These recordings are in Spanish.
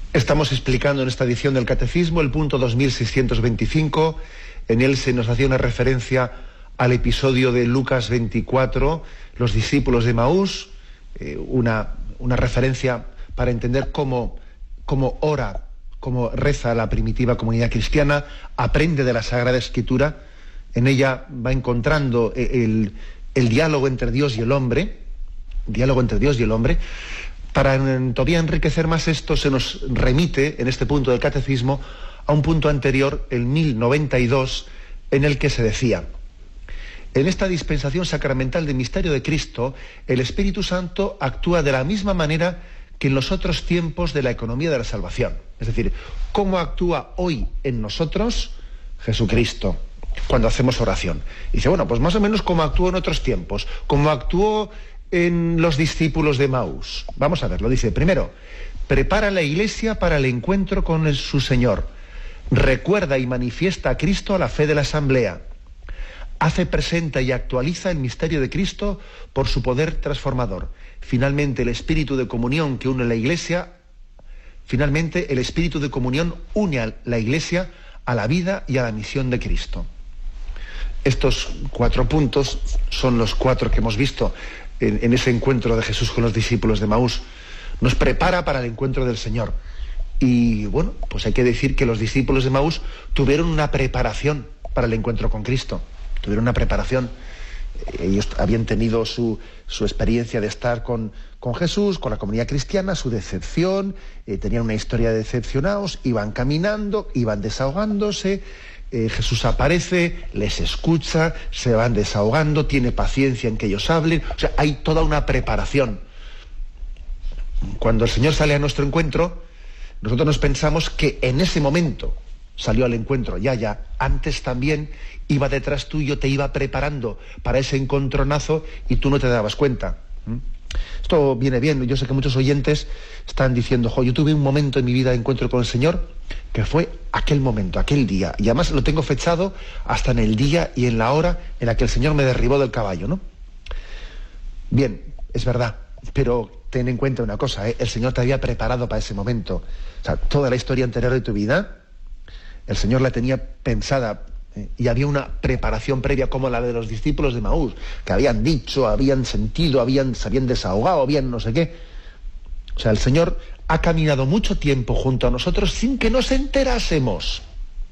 Estamos explicando en esta edición del Catecismo el punto 2625. En él se nos hacía una referencia al episodio de Lucas 24, los discípulos de Emaús, una referencia para entender cómo ora, cómo reza la primitiva comunidad cristiana, aprende de la Sagrada Escritura. En ella va encontrando el diálogo entre Dios y el hombre, Para todavía enriquecer más esto, se nos remite en este punto del Catecismo a un punto anterior, el 1092, en el que se decía: en esta dispensación sacramental del misterio de Cristo, el Espíritu Santo actúa de la misma manera que en los otros tiempos de la economía de la salvación. Es decir, ¿cómo actúa hoy en nosotros Jesucristo cuando hacemos oración? Y dice, bueno, pues más o menos como actuó en otros tiempos, como actuó en los discípulos de Emaús. Vamos a verlo. Dice, primero, prepara la Iglesia para el encuentro con su Señor. Recuerda y manifiesta a Cristo a la fe de la Asamblea. Hace presente y actualiza el misterio de Cristo por su poder transformador. Finalmente, el espíritu de comunión que une la Iglesia, el espíritu de comunión une a la Iglesia a la vida y a la misión de Cristo. Estos 4 puntos son los 4 que hemos visto en ese encuentro de Jesús con los discípulos de Emaús. Nos prepara para el encuentro del Señor. Y bueno, pues hay que decir que los discípulos de Emaús tuvieron una preparación para el encuentro con Cristo. Tuvieron una preparación. Ellos habían tenido su experiencia de estar con Jesús, con la comunidad cristiana, su decepción, tenían una historia de decepcionados, iban caminando, iban desahogándose. Jesús aparece, les escucha, se van desahogando, tiene paciencia en que ellos hablen. O sea, hay toda una preparación. Cuando el Señor sale a nuestro encuentro, nosotros nos pensamos que en ese momento salió al encuentro, ya, antes también iba detrás tuyo, te iba preparando para ese encontronazo y tú no te dabas cuenta. Esto viene bien. Yo sé que muchos oyentes están diciendo, yo tuve un momento en mi vida de encuentro con el Señor que fue aquel momento, aquel día, y además lo tengo fechado hasta en el día y en la hora en la que el Señor me derribó del caballo, ¿no? Bien, es verdad, pero ten en cuenta una cosa, el Señor te había preparado para ese momento. O sea, toda la historia anterior de tu vida, el Señor la tenía pensada, y había una preparación previa como la de los discípulos de Emaús, que habían dicho, habían sentido, se habían desahogado, habían no sé qué. O sea, el Señor ha caminado mucho tiempo junto a nosotros sin que nos enterásemos.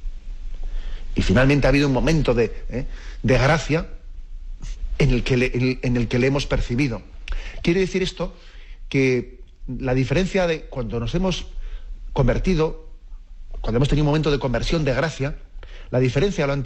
Y finalmente ha habido un momento de gracia en el que le hemos percibido. Quiere decir esto que la diferencia de cuando nos hemos convertido, cuando hemos tenido un momento de conversión, de gracia, la diferencia